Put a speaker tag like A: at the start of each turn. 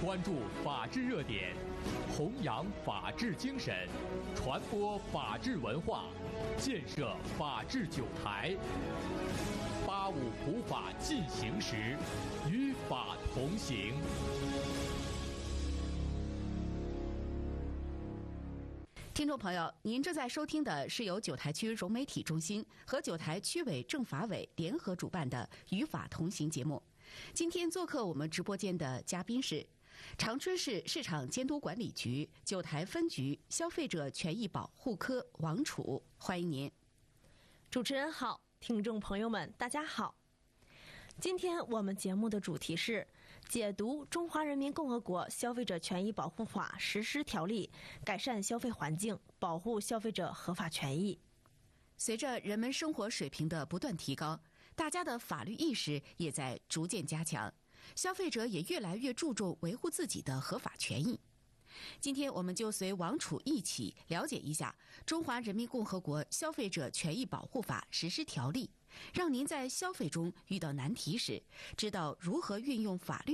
A: 关注法治热点，弘扬法治精神，传播法治文化，建设法治酒台。85普法进行时，与法同行。
B: 听众朋友，您正在收听的是由九台区融媒体中心和九台区委政法委联合主办的《与法同行》节目。今天做客我们直播间的嘉宾是长春市市场监督管理局九台分局消费者权益保护科王楚，欢迎您。
C: 主持人好，听众朋友们大家好。今天我们节目的主题是解读《中华人民共和国消费者权益保护法实施条例》，改善消费环境，保护消费者合法权益。
B: 随着人们生活水平的不断提高，大家的法律意识也在逐渐加强，消费者也越来越注重维护自己的合法权益。今天我们就随王楚一起了解一下《中华人民共和国消费者权益保护法实施条例》，让您在消费中遇到难题时，知道如何运用法律